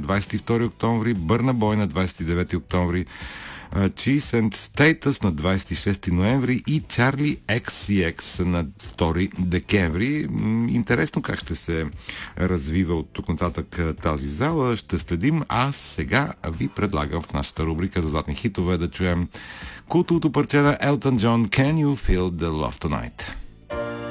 на 22 октомври, Burna Boy на 29 октомври, Cheese and Status на 26 ноември и Charlie XCX на 2 декември. Интересно как ще се развива от тук нататък тази зала. Ще следим. А сега ви предлагам в нашата рубрика за златни хитове да чуем култовото парче на Елтън Джон Can You Feel the Love Tonight?